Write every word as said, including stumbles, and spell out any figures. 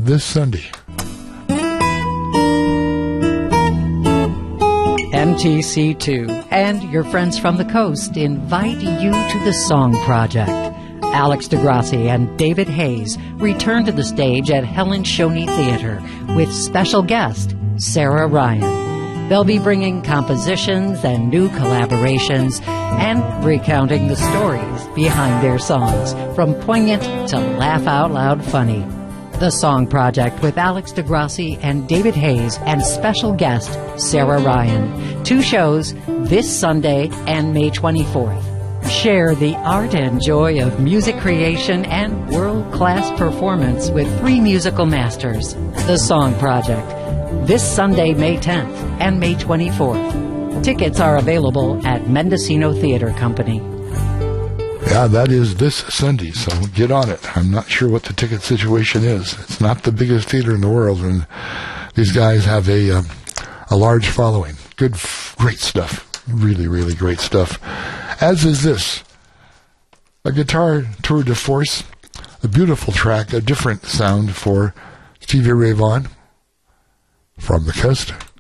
this Sunday. M T C two and your friends from the coast invite you to the Song Project. Alex DeGrassi and David Hayes return to the stage at Helen Shoney Theater with special guest Sarah Ryan. They'll be bringing compositions and new collaborations and recounting the stories behind their songs, from poignant to laugh-out-loud funny. The Song Project with Alex DeGrassi and David Hayes and special guest Sarah Ryan. Two shows this Sunday and May twenty-fourth. Share the art and joy of music creation and world-class performance with three musical masters. The Song Project, this Sunday, May tenth and May twenty-fourth. Tickets are available at Mendocino Theater Company. Yeah, that is this Sunday, so get on it. I'm not sure what the ticket situation is. It's not the biggest theater in the world, and these guys have a um, a large following. Good, great stuff. Really, really great stuff. As is this, a guitar tour de force, a beautiful track, a different sound for Stevie Ray Vaughan from the coast.